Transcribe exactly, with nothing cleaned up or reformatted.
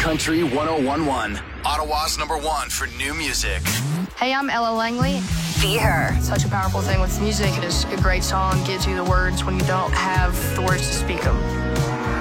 Country one oh one point one. Ottawa's number one for new music. Hey, I'm Ella Langley. Be Her. Such a powerful thing with music. It is a great song. Gives you the words when you don't have the words to speak them.